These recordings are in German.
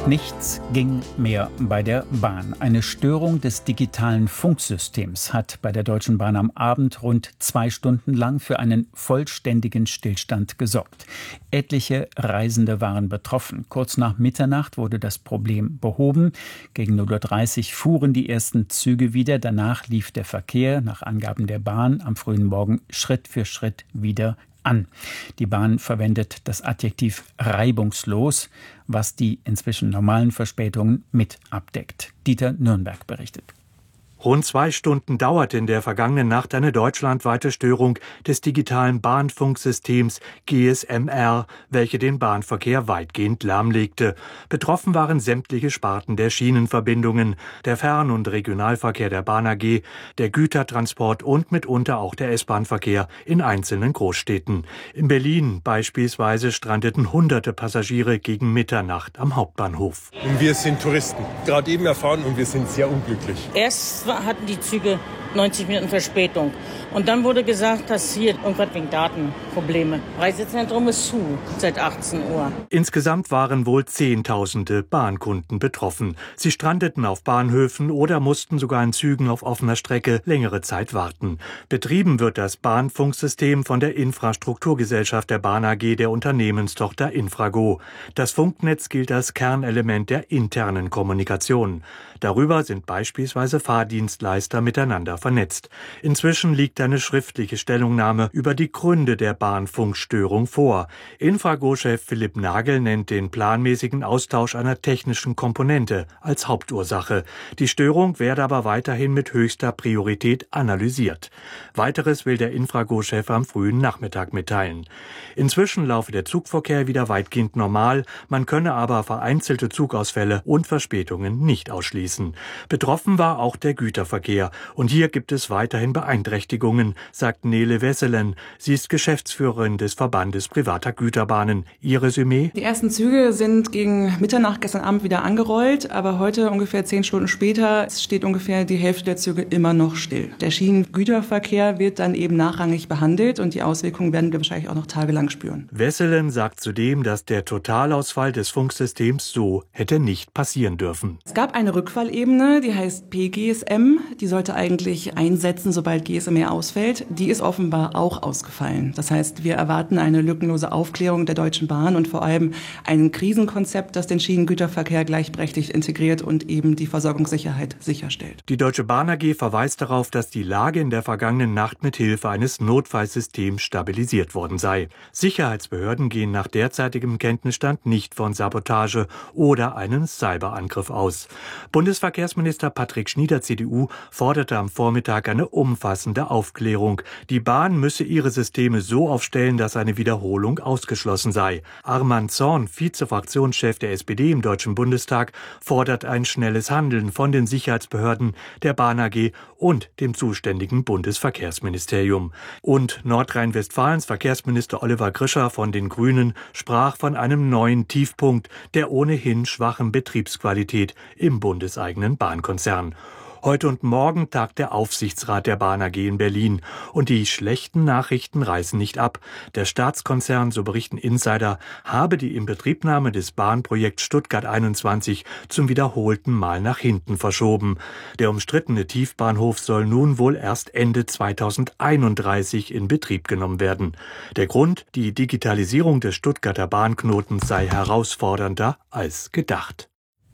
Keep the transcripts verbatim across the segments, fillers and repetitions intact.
Nichts ging mehr bei der Bahn. Eine Störung des digitalen Funksystems hat bei der Deutschen Bahn am Abend rund zwei Stunden lang für einen vollständigen Stillstand gesorgt. Etliche Reisende waren betroffen. Kurz nach Mitternacht wurde das Problem behoben. Gegen null Uhr dreißig fuhren die ersten Züge wieder. Danach lief der Verkehr nach Angaben der Bahn am frühen Morgen Schritt für Schritt wieder an. Die Bahn verwendet das Adjektiv reibungslos, was die inzwischen normalen Verspätungen mit abdeckt. Dieter Nürnberg berichtet. Rund zwei Stunden dauerte in der vergangenen Nacht eine deutschlandweite Störung des digitalen Bahnfunksystems G S M R, welche den Bahnverkehr weitgehend lahmlegte. Betroffen waren sämtliche Sparten der Schienenverbindungen, der Fern- und Regionalverkehr der Bahn A G, der Gütertransport und mitunter auch der S-Bahn-Verkehr in einzelnen Großstädten. In Berlin beispielsweise strandeten hunderte Passagiere gegen Mitternacht am Hauptbahnhof. Und wir sind Touristen, gerade eben erfahren, und wir sind sehr unglücklich. Erst hatten die Züge neunzig Minuten Verspätung. Und dann wurde gesagt, dass hier irgendwas wegen Datenprobleme. Reisezentrum ist zu seit achtzehn Uhr. Insgesamt waren wohl Zehntausende Bahnkunden betroffen. Sie strandeten auf Bahnhöfen oder mussten sogar in Zügen auf offener Strecke längere Zeit warten. Betrieben wird das Bahnfunksystem von der Infrastrukturgesellschaft der Bahn A G, der Unternehmenstochter Infrago. Das Funknetz gilt als Kernelement der internen Kommunikation. Darüber sind beispielsweise Fahrdienstleister miteinander vernetzt. Inzwischen liegt eine schriftliche Stellungnahme über die Gründe der Bahnfunkstörung vor. Infrago-Chef Philipp Nagel nennt den planmäßigen Austausch einer technischen Komponente als Hauptursache. Die Störung werde aber weiterhin mit höchster Priorität analysiert. Weiteres will der Infrago-Chef am frühen Nachmittag mitteilen. Inzwischen laufe der Zugverkehr wieder weitgehend normal, man könne aber vereinzelte Zugausfälle und Verspätungen nicht ausschließen. Betroffen war auch der Güterverkehr. Und hier gibt es weiterhin Beeinträchtigungen, sagt Nele Wesselen. Sie ist Geschäftsführerin des Verbandes privater Güterbahnen. Ihr Resümee? Die ersten Züge sind gegen Mitternacht gestern Abend wieder angerollt, aber heute, ungefähr zehn Stunden später, steht ungefähr die Hälfte der Züge immer noch still. Der Schienengüterverkehr wird dann eben nachrangig behandelt und die Auswirkungen werden wir wahrscheinlich auch noch tagelang spüren. Wesselen sagt zudem, dass der Totalausfall des Funksystems so hätte nicht passieren dürfen. Es gab eine Rückfallebene, die heißt P G S M. Die sollte eigentlich einsetzen, sobald G S M R ausfällt. Die ist offenbar auch ausgefallen. Das heißt, wir erwarten eine lückenlose Aufklärung der Deutschen Bahn und vor allem ein Krisenkonzept, das den Schienengüterverkehr gleichberechtigt integriert und eben die Versorgungssicherheit sicherstellt. Die Deutsche Bahn A G verweist darauf, dass die Lage in der vergangenen Nacht mit Hilfe eines Notfallsystems stabilisiert worden sei. Sicherheitsbehörden gehen nach derzeitigem Kenntnisstand nicht von Sabotage oder einem Cyberangriff aus. Bundesverkehrsminister Patrick Schnieder, C D U, forderte am Vormittag eine umfassende Aufklärung. Die Bahn müsse ihre Systeme so aufstellen, dass eine Wiederholung ausgeschlossen sei. Arman Zorn, Vize-Fraktionschef der S P D im Deutschen Bundestag, fordert ein schnelles Handeln von den Sicherheitsbehörden, der Bahn A G und dem zuständigen Bundesverkehrsministerium. Und Nordrhein-Westfalens Verkehrsminister Oliver Grischer von den Grünen sprach von einem neuen Tiefpunkt der ohnehin schwachen Betriebsqualität im bundeseigenen Bahnkonzern. Heute und morgen tagt der Aufsichtsrat der Bahn A G in Berlin. Und die schlechten Nachrichten reißen nicht ab. Der Staatskonzern, so berichten Insider, habe die Inbetriebnahme des Bahnprojekts Stuttgart einundzwanzig zum wiederholten Mal nach hinten verschoben. Der umstrittene Tiefbahnhof soll nun wohl erst Ende zweitausendeinunddreißig in Betrieb genommen werden. Der Grund, die Digitalisierung des Stuttgarter Bahnknotens sei herausfordernder als gedacht.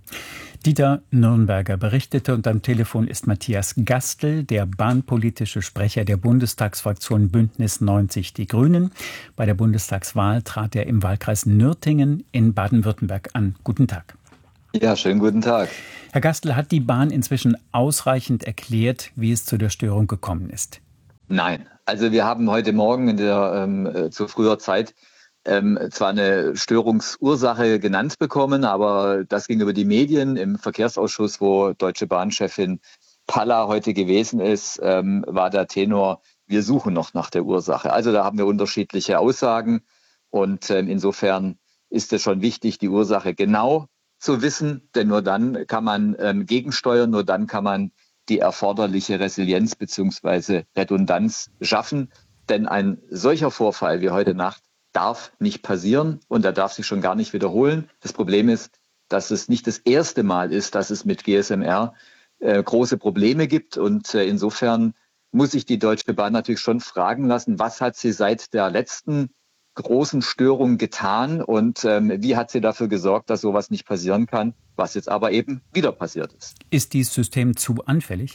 Dieter Nürnberger berichtete und am Telefon ist Matthias Gastl, der bahnpolitische Sprecher der Bundestagsfraktion Bündnis neunzig Die Grünen. Bei der Bundestagswahl trat er im Wahlkreis Nürtingen in Baden-Württemberg an. Guten Tag. Ja, schönen guten Tag. Herr Gastl, hat die Bahn inzwischen ausreichend erklärt, wie es zu der Störung gekommen ist? Nein, also wir haben heute Morgen in der ähm, zu früher Zeit Ähm, zwar eine Störungsursache genannt bekommen, aber das ging über die Medien. Im Verkehrsausschuss, wo Deutsche Bahn-Chefin Palla heute gewesen ist, ähm, war der Tenor, wir suchen noch nach der Ursache. Also da haben wir unterschiedliche Aussagen und ähm, insofern ist es schon wichtig, die Ursache genau zu wissen, denn nur dann kann man ähm, gegensteuern, nur dann kann man die erforderliche Resilienz bzw. Redundanz schaffen. Denn ein solcher Vorfall wie heute Nacht darf nicht passieren und er darf sich schon gar nicht wiederholen. Das Problem ist, dass es nicht das erste Mal ist, dass es mit G S M R äh, große Probleme gibt. Und äh, insofern muss sich die Deutsche Bahn natürlich schon fragen lassen, was hat sie seit der letzten großen Störung getan und ähm, wie hat sie dafür gesorgt, dass sowas nicht passieren kann, was jetzt aber eben wieder passiert ist. Ist dieses System zu anfällig?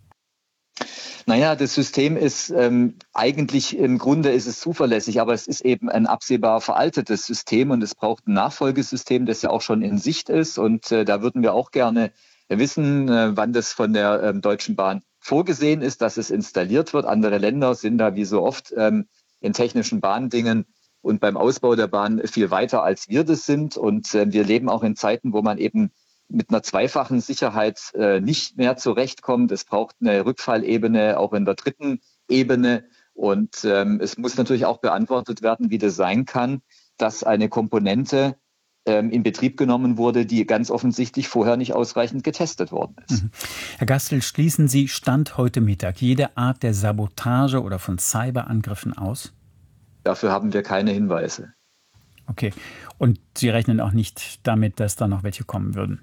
Naja, das System ist ähm, eigentlich, im Grunde ist es zuverlässig, aber es ist eben ein absehbar veraltetes System und es braucht ein Nachfolgesystem, das ja auch schon in Sicht ist. Und äh, da würden wir auch gerne wissen, äh, wann das von der ähm, Deutschen Bahn vorgesehen ist, dass es installiert wird. Andere Länder sind da wie so oft ähm, in technischen Bahndingen und beim Ausbau der Bahn viel weiter, als wir das sind. Und äh, wir leben auch in Zeiten, wo man eben mit einer zweifachen Sicherheit äh, nicht mehr zurechtkommt. Es braucht eine Rückfallebene, auch in der dritten Ebene. Und ähm, es muss natürlich auch beantwortet werden, wie das sein kann, dass eine Komponente ähm, in Betrieb genommen wurde, die ganz offensichtlich vorher nicht ausreichend getestet worden ist. Mhm. Herr Gastel, schließen Sie Stand heute Mittag jede Art der Sabotage oder von Cyberangriffen aus? Dafür haben wir keine Hinweise. Okay. Und Sie rechnen auch nicht damit, dass da noch welche kommen würden?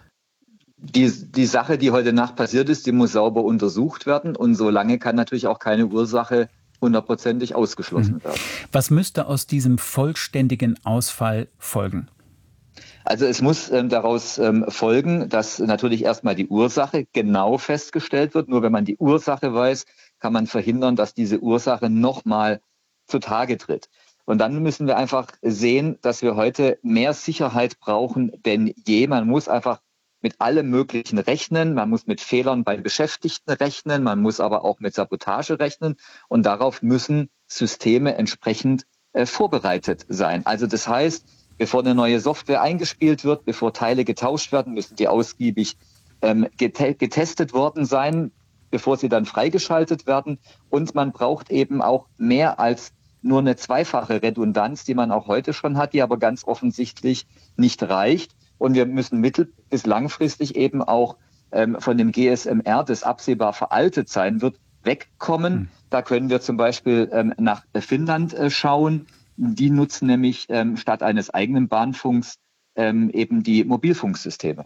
Die, die Sache, die heute Nacht passiert ist, die muss sauber untersucht werden. Und solange kann natürlich auch keine Ursache hundertprozentig ausgeschlossen werden. Was müsste aus diesem vollständigen Ausfall folgen? Also es muss ähm, daraus ähm, folgen, dass natürlich erstmal die Ursache genau festgestellt wird. Nur wenn man die Ursache weiß, kann man verhindern, dass diese Ursache nochmal zutage tritt. Und dann müssen wir einfach sehen, dass wir heute mehr Sicherheit brauchen denn je. Man muss einfach mit allem Möglichen rechnen. Man muss mit Fehlern bei Beschäftigten rechnen. Man muss aber auch mit Sabotage rechnen. Und darauf müssen Systeme entsprechend äh, vorbereitet sein. Also das heißt, bevor eine neue Software eingespielt wird, bevor Teile getauscht werden, müssen die ausgiebig ähm, get- getestet worden sein, bevor sie dann freigeschaltet werden. Und man braucht eben auch mehr als nur eine zweifache Redundanz, die man auch heute schon hat, die aber ganz offensichtlich nicht reicht. Und wir müssen mittel- bis langfristig eben auch ähm, von dem G S M R, das absehbar veraltet sein wird, wegkommen. Hm. Da können wir zum Beispiel ähm, nach Finnland äh, schauen. Die nutzen nämlich ähm, statt eines eigenen Bahnfunks ähm, eben die Mobilfunksysteme.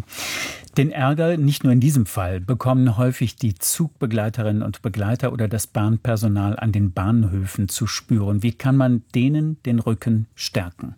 Den Ärger, nicht nur in diesem Fall, bekommen häufig die Zugbegleiterinnen und Begleiter oder das Bahnpersonal an den Bahnhöfen zu spüren. Wie kann man denen den Rücken stärken?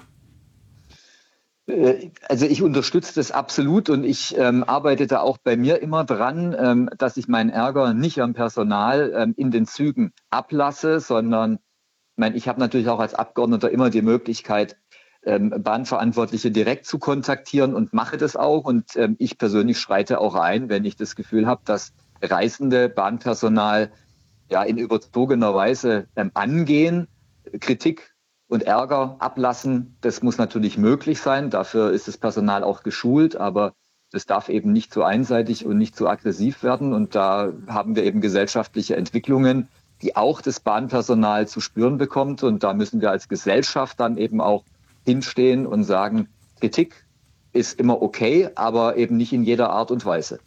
Also ich unterstütze das absolut und ich ähm, arbeite da auch bei mir immer dran, ähm, dass ich meinen Ärger nicht am Personal ähm, in den Zügen ablasse, sondern ich meine, ich habe natürlich auch als Abgeordneter immer die Möglichkeit, ähm, Bahnverantwortliche direkt zu kontaktieren und mache das auch. Und ähm, ich persönlich schreite auch ein, wenn ich das Gefühl habe, dass Reisende Bahnpersonal ja in überzogener Weise ähm, angehen, Kritik und Ärger ablassen. Das muss natürlich möglich sein. Dafür ist das Personal auch geschult, aber das darf eben nicht zu einseitig und nicht zu aggressiv werden. Und da haben wir eben gesellschaftliche Entwicklungen, die auch das Bahnpersonal zu spüren bekommt. Und da müssen wir als Gesellschaft dann eben auch hinstehen und sagen, Kritik ist immer okay, aber eben nicht in jeder Art und Weise.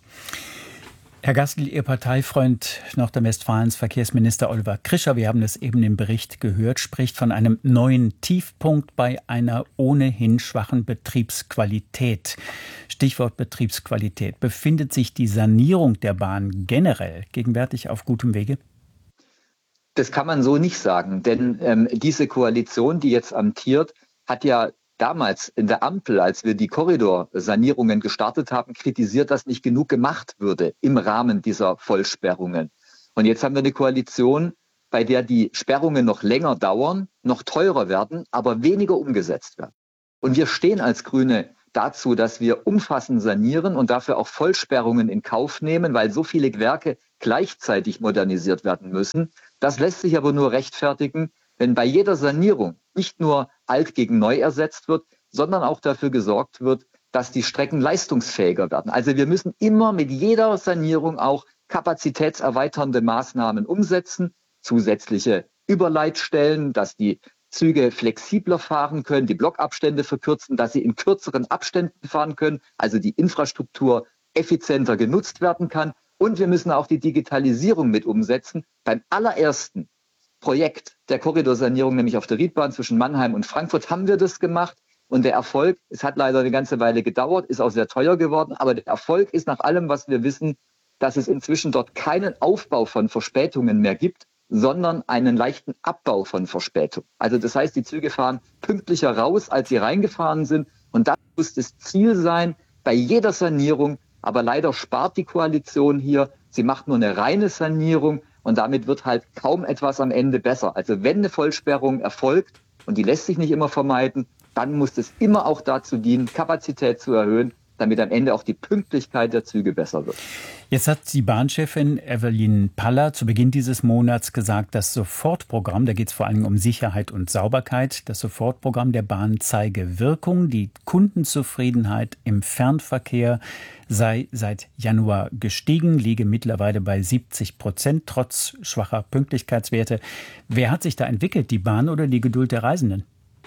Herr Gastel, Ihr Parteifreund Nordrhein-Westfalens Verkehrsminister Oliver Krischer, wir haben es eben im Bericht gehört, spricht von einem neuen Tiefpunkt bei einer ohnehin schwachen Betriebsqualität. Stichwort Betriebsqualität. Befindet sich die Sanierung der Bahn generell gegenwärtig auf gutem Wege? Das kann man so nicht sagen, denn ähm, diese Koalition, die jetzt amtiert, hat ja damals in der Ampel, als wir die Korridorsanierungen gestartet haben, kritisiert, dass nicht genug gemacht würde im Rahmen dieser Vollsperrungen. Und jetzt haben wir eine Koalition, bei der die Sperrungen noch länger dauern, noch teurer werden, aber weniger umgesetzt werden. Und wir stehen als Grüne dazu, dass wir umfassend sanieren und dafür auch Vollsperrungen in Kauf nehmen, weil so viele Werke gleichzeitig modernisiert werden müssen. Das lässt sich aber nur rechtfertigen, wenn bei jeder Sanierung nicht nur alt gegen neu ersetzt wird, sondern auch dafür gesorgt wird, dass die Strecken leistungsfähiger werden. Also wir müssen immer mit jeder Sanierung auch kapazitätserweiternde Maßnahmen umsetzen, zusätzliche Überleitstellen, dass die Züge flexibler fahren können, die Blockabstände verkürzen, dass sie in kürzeren Abständen fahren können, also die Infrastruktur effizienter genutzt werden kann. Und wir müssen auch die Digitalisierung mit umsetzen. Beim allerersten Projekt der Korridorsanierung, nämlich auf der Riedbahn zwischen Mannheim und Frankfurt, haben wir das gemacht. Und der Erfolg, es hat leider eine ganze Weile gedauert, ist auch sehr teuer geworden, aber der Erfolg ist nach allem, was wir wissen, dass es inzwischen dort keinen Aufbau von Verspätungen mehr gibt, sondern einen leichten Abbau von Verspätung. Also das heißt, die Züge fahren pünktlicher raus, als sie reingefahren sind. Und das muss das Ziel sein bei jeder Sanierung. Aber leider spart die Koalition hier. Sie macht nur eine reine Sanierung und damit wird halt kaum etwas am Ende besser. Also wenn eine Vollsperrung erfolgt, und die lässt sich nicht immer vermeiden, dann muss es immer auch dazu dienen, Kapazität zu erhöhen, damit am Ende auch die Pünktlichkeit der Züge besser wird. Jetzt hat die Bahnchefin Evelyn Paller zu Beginn dieses Monats gesagt, das Sofortprogramm, da geht es vor allem um Sicherheit und Sauberkeit, das Sofortprogramm der Bahn zeige Wirkung. Die Kundenzufriedenheit im Fernverkehr sei seit Januar gestiegen, liege mittlerweile bei siebzig Prozent, trotz schwacher Pünktlichkeitswerte. Wer hat sich da entwickelt, die Bahn oder die Geduld der Reisenden?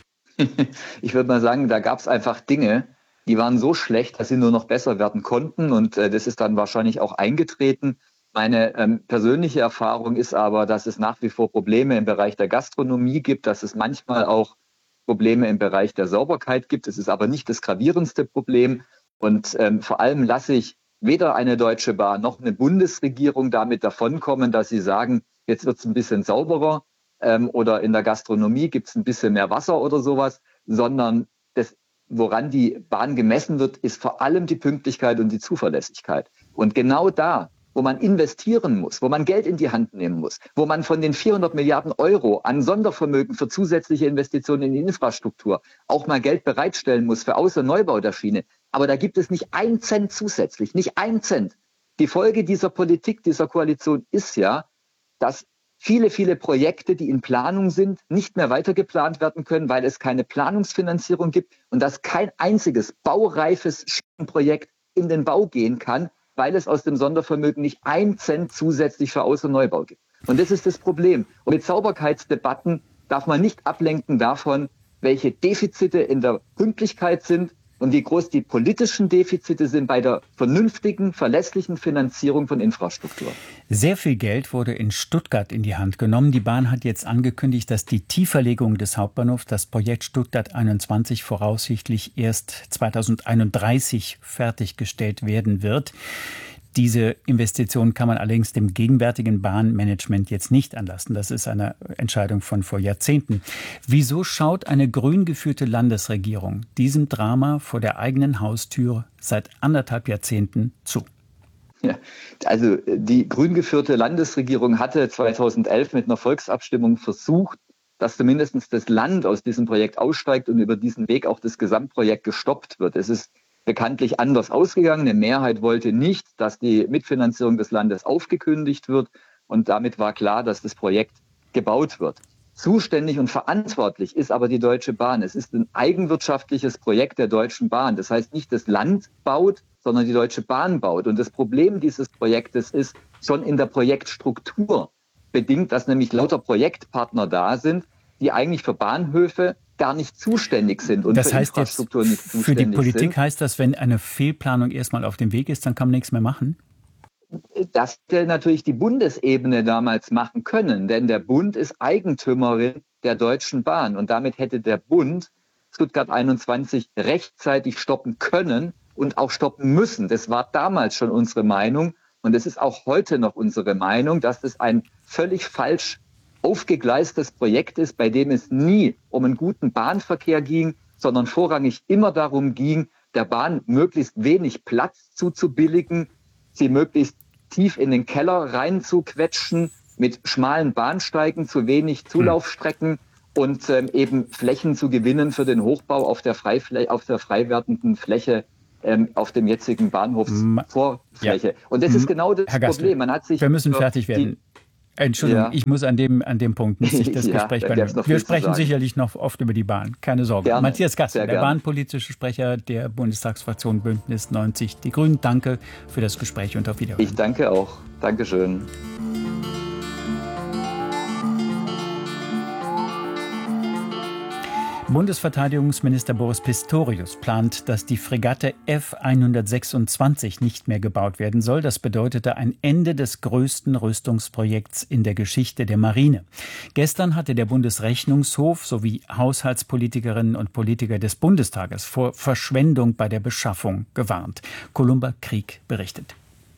Ich würde mal sagen, da gab es einfach Dinge, die waren so schlecht, dass sie nur noch besser werden konnten. Und äh, das ist dann wahrscheinlich auch eingetreten. Meine ähm, persönliche Erfahrung ist aber, dass es nach wie vor Probleme im Bereich der Gastronomie gibt, dass es manchmal auch Probleme im Bereich der Sauberkeit gibt. Es ist aber nicht das gravierendste Problem. Und ähm, vor allem lasse ich weder eine Deutsche Bahn noch eine Bundesregierung damit davonkommen, dass sie sagen, jetzt wird es ein bisschen sauberer ähm, oder in der Gastronomie gibt es ein bisschen mehr Wasser oder sowas, sondern das, woran die Bahn gemessen wird, ist vor allem die Pünktlichkeit und die Zuverlässigkeit. Und genau da, wo man investieren muss, wo man Geld in die Hand nehmen muss, wo man von den vierhundert Milliarden Euro an Sondervermögen für zusätzliche Investitionen in die Infrastruktur auch mal Geld bereitstellen muss für Aus- und Neubau der Schiene. Aber da gibt es nicht einen Cent zusätzlich, nicht einen Cent. Die Folge dieser Politik, dieser Koalition ist ja, dass viele, viele Projekte, die in Planung sind, nicht mehr weitergeplant werden können, weil es keine Planungsfinanzierung gibt und dass kein einziges baureifes Schienenprojekt in den Bau gehen kann, weil es aus dem Sondervermögen nicht ein Cent zusätzlich für Aus- und Neubau gibt. Und das ist das Problem. Und mit Sauberkeitsdebatten darf man nicht ablenken davon, welche Defizite in der Pünktlichkeit sind und wie groß die politischen Defizite sind bei der vernünftigen, verlässlichen Finanzierung von Infrastruktur. Sehr viel Geld wurde in Stuttgart in die Hand genommen. Die Bahn hat jetzt angekündigt, dass die Tieferlegung des Hauptbahnhofs, das Projekt Stuttgart einundzwanzig, voraussichtlich erst zweitausendeinunddreißig fertiggestellt werden wird. Diese Investition kann man allerdings dem gegenwärtigen Bahnmanagement jetzt nicht anlasten. Das ist eine Entscheidung von vor Jahrzehnten. Wieso schaut eine grün geführte Landesregierung diesem Drama vor der eigenen Haustür seit anderthalb Jahrzehnten zu? Ja, also die grün geführte Landesregierung hatte zweitausendelf mit einer Volksabstimmung versucht, dass zumindest das Land aus diesem Projekt aussteigt und über diesen Weg auch das Gesamtprojekt gestoppt wird. Es ist bekanntlich anders ausgegangen. Eine Mehrheit wollte nicht, dass die Mitfinanzierung des Landes aufgekündigt wird. Und damit war klar, dass das Projekt gebaut wird. Zuständig und verantwortlich ist aber die Deutsche Bahn. Es ist ein eigenwirtschaftliches Projekt der Deutschen Bahn. Das heißt, nicht das Land baut, sondern die Deutsche Bahn baut. Und das Problem dieses Projektes ist schon in der Projektstruktur bedingt, dass nämlich lauter Projektpartner da sind, die eigentlich für Bahnhöfe gar nicht zuständig sind und das für heißt Infrastruktur jetzt, nicht zuständig für die Politik sind. heißt das, wenn eine Fehlplanung erstmal auf dem Weg ist, dann kann man nichts mehr machen? Das hätte natürlich die Bundesebene damals machen können, denn der Bund ist Eigentümerin der Deutschen Bahn und damit hätte der Bund Stuttgart einundzwanzig rechtzeitig stoppen können und auch stoppen müssen. Das war damals schon unsere Meinung und es ist auch heute noch unsere Meinung, dass das ein völlig falsch aufgegleistes Projekt ist, bei dem es nie um einen guten Bahnverkehr ging, sondern vorrangig immer darum ging, der Bahn möglichst wenig Platz zuzubilligen, sie möglichst tief in den Keller reinzuquetschen, mit schmalen Bahnsteigen, zu wenig Zulaufstrecken hm. und ähm, eben Flächen zu gewinnen für den Hochbau auf der, Freiflä- auf der frei werdenden Fläche ähm, auf dem jetzigen Bahnhofsvorfläche. Ja. Und das ist genau das Herr Gassel, Problem. Man hat sich wir müssen fertig werden. Entschuldigung, ja. ich muss an dem, an dem Punkt muss ich das ja, Gespräch beenden. Wir sprechen sicherlich noch oft über die Bahn, keine Sorge. Gerne. Matthias Gassel, der gerne. Bahnpolitische Sprecher der Bundestagsfraktion Bündnis neunzig Die Grünen. Danke für das Gespräch und auf Wiederhören. Ich danke auch. Dankeschön. Bundesverteidigungsminister Boris Pistorius plant, dass die Fregatte F hundertsechsundzwanzig nicht mehr gebaut werden soll. Das bedeutete ein Ende des größten Rüstungsprojekts in der Geschichte der Marine. Gestern hatte der Bundesrechnungshof sowie Haushaltspolitikerinnen und Politiker des Bundestages vor Verschwendung bei der Beschaffung gewarnt. Columba Krieg berichtet.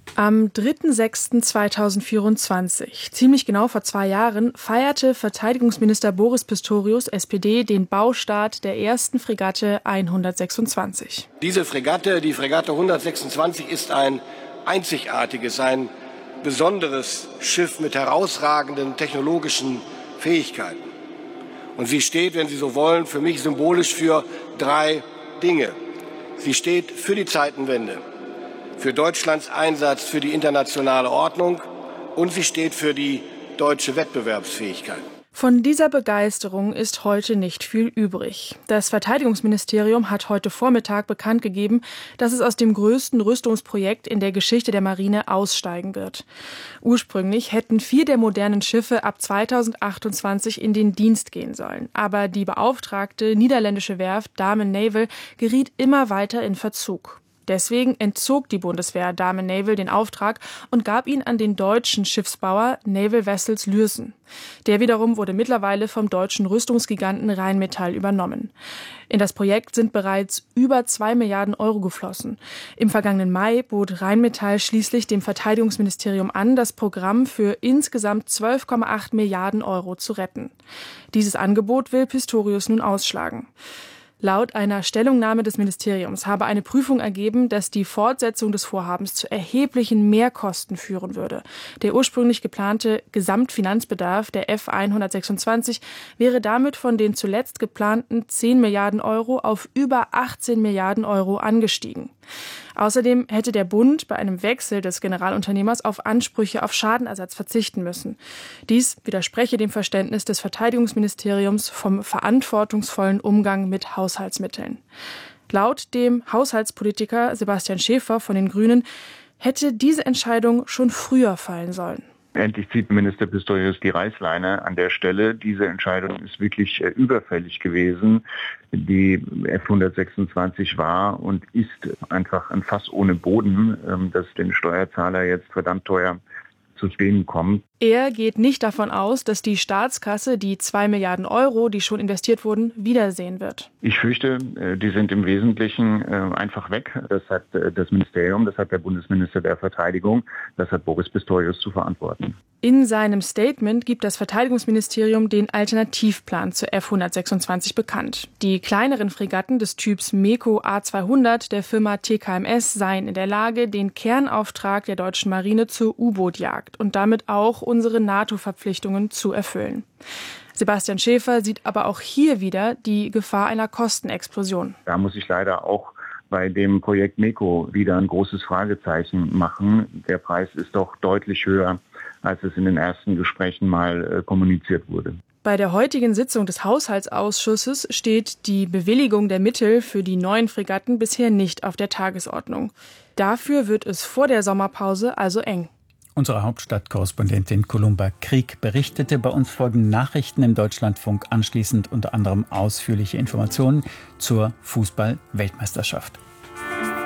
Am dritter sechster zweitausendvierundzwanzig, ziemlich genau vor zwei Jahren, feierte Verteidigungsminister Boris Pistorius, S P D, den Baustart der ersten Fregatte hundertsechsundzwanzig. Diese Fregatte, die Fregatte hundertsechsundzwanzig, ist ein einzigartiges, ein besonderes Schiff mit herausragenden technologischen Fähigkeiten. Und sie steht, wenn Sie so wollen, für mich symbolisch für drei Dinge. Sie steht für die Zeitenwende, für Deutschlands Einsatz für die internationale Ordnung und sie steht für die deutsche Wettbewerbsfähigkeit. Von dieser Begeisterung ist heute nicht viel übrig. Das Verteidigungsministerium hat heute Vormittag bekannt gegeben, dass es aus dem größten Rüstungsprojekt in der Geschichte der Marine aussteigen wird. Ursprünglich hätten vier der modernen Schiffe ab zweitausendachtundzwanzig in den Dienst gehen sollen. Aber die beauftragte niederländische Werft Damen Naval geriet immer weiter in Verzug. Deswegen entzog die Bundeswehr Damen Naval den Auftrag und gab ihn an den deutschen Schiffsbauer Naval Vessels Lürsen. Der wiederum wurde mittlerweile vom deutschen Rüstungsgiganten Rheinmetall übernommen. In das Projekt sind bereits über zwei Milliarden Euro geflossen. Im vergangenen Mai bot Rheinmetall schließlich dem Verteidigungsministerium an, das Programm für insgesamt zwölf Komma acht Milliarden Euro zu retten. Dieses Angebot will Pistorius nun ausschlagen. Laut einer Stellungnahme des Ministeriums habe eine Prüfung ergeben, dass die Fortsetzung des Vorhabens zu erheblichen Mehrkosten führen würde. Der ursprünglich geplante Gesamtfinanzbedarf der F hundertsechsundzwanzig wäre damit von den zuletzt geplanten zehn Milliarden Euro auf über achtzehn Milliarden Euro angestiegen. Außerdem hätte der Bund bei einem Wechsel des Generalunternehmers auf Ansprüche auf Schadenersatz verzichten müssen. Dies widerspreche dem Verständnis des Verteidigungsministeriums vom verantwortungsvollen Umgang mit Haushaltsmitteln. Laut dem Haushaltspolitiker Sebastian Schäfer von den Grünen hätte diese Entscheidung schon früher fallen sollen. Endlich zieht Minister Pistorius die Reißleine an der Stelle. Diese Entscheidung ist wirklich äh, überfällig gewesen. Die F hundertsechsundzwanzig war und ist einfach ein Fass ohne Boden, ähm, das den Steuerzahler jetzt verdammt teuer zu stehen kommt. Er geht nicht davon aus, dass die Staatskasse die zwei Milliarden Euro, die schon investiert wurden, wiedersehen wird. Ich fürchte, die sind im Wesentlichen einfach weg. Das hat das Ministerium, das hat der Bundesminister der Verteidigung, das hat Boris Pistorius zu verantworten. In seinem Statement gibt das Verteidigungsministerium den Alternativplan zur F hundertsechsundzwanzig bekannt. Die kleineren Fregatten des Typs MEKO A zweihundert der Firma T K M S seien in der Lage, den Kernauftrag der deutschen Marine zur U-Boot-Jagd und damit auch unsere NATO-Verpflichtungen zu erfüllen. Sebastian Schäfer sieht aber auch hier wieder die Gefahr einer Kostenexplosion. Da muss ich leider auch bei dem Projekt MEKO wieder ein großes Fragezeichen machen. Der Preis ist doch deutlich höher, als es in den ersten Gesprächen mal äh, kommuniziert wurde. Bei der heutigen Sitzung des Haushaltsausschusses steht die Bewilligung der Mittel für die neuen Fregatten bisher nicht auf der Tagesordnung. Dafür wird es vor der Sommerpause also eng. Unsere Hauptstadtkorrespondentin Columba Krieg berichtete. Bei uns folgen Nachrichten im Deutschlandfunk, anschließend unter anderem ausführliche Informationen zur Fußball-Weltmeisterschaft.